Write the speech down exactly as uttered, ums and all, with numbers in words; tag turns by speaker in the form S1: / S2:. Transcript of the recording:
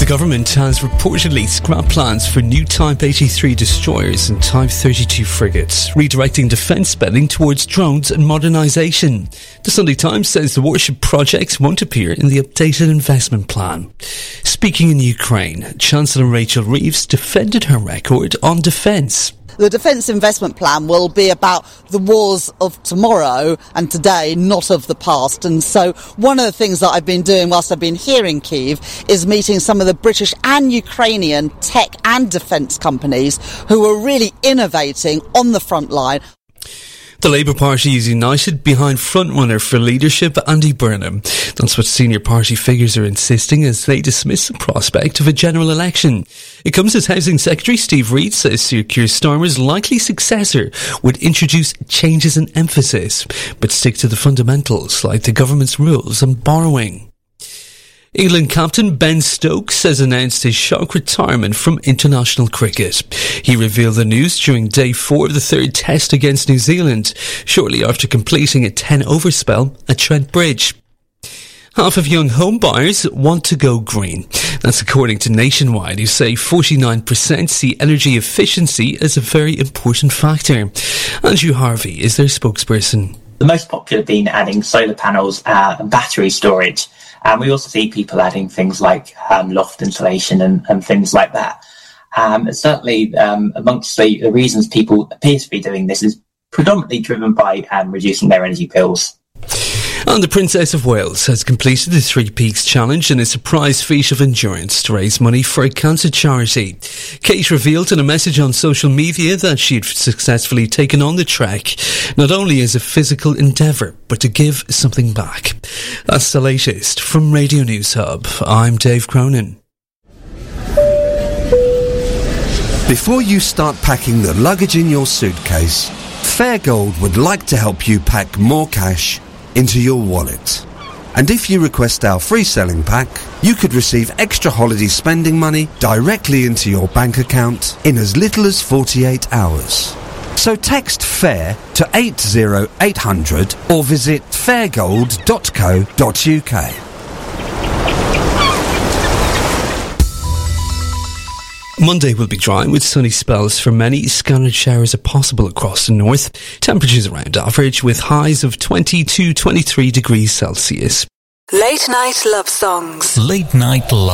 S1: The government has reportedly scrapped plans for new Type eighty-three destroyers and Type thirty-two frigates, redirecting defence spending towards drones and modernisation. The Sunday Times says the warship projects won't appear in the updated investment plan. Speaking in Ukraine, Chancellor Rachel Reeves defended her record on defence.
S2: The Defence Investment Plan will be about the wars of tomorrow and today, not of the past. And so one of the things that I've been doing whilst I've been here in Kyiv is meeting some of the British and Ukrainian tech and defence companies who are really innovating on the front line.
S1: The Labour Party is united behind frontrunner for leadership Andy Burnham. That's what senior party figures are insisting as they dismiss the prospect of a general election. It comes as Housing Secretary Steve Reid says Sir Keir Starmer's likely successor would introduce changes in emphasis, but stick to the fundamentals like the government's rules on borrowing. England captain Ben Stokes has announced his shock retirement from international cricket. He revealed the news during day four of the third test against New Zealand, shortly after completing a ten-over spell at Trent Bridge. Half of young home buyers want to go green. That's according to Nationwide, who say forty-nine percent see energy efficiency as a very important factor. Andrew Harvey is their spokesperson.
S3: The most popular being adding solar panels uh, and battery storage. And we also see people adding things like um, loft insulation and, and things like that. Um, certainly, um, amongst the, the reasons people appear to be doing this is predominantly driven by um, reducing their energy bills.
S1: And the Princess of Wales has completed the Three Peaks Challenge in a surprise feat of endurance to raise money for a cancer charity. Kate revealed in a message on social media that she had successfully taken on the trek, not only as a physical endeavour, but to give something back. That's the latest from Radio News Hub. I'm Dave Cronin.
S4: Before you start packing the luggage in your suitcase, Fairgold would like to help you pack more cash into your wallet. And if you request our free selling pack, you could receive extra holiday spending money directly into your bank account in as little as forty-eight hours. So text FAIR to eight zero eight hundred or visit fairgold dot co dot uk.
S1: Monday will be dry with sunny spells for many. Scattered showers are possible across the north. Temperatures around average with highs of twenty to twenty-three degrees Celsius.
S5: Late night love songs.
S6: Late night love.